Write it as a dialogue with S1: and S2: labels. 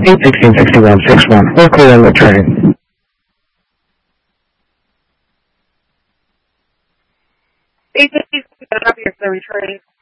S1: 166161. We're clear on the train.
S2: 850, copy your returning.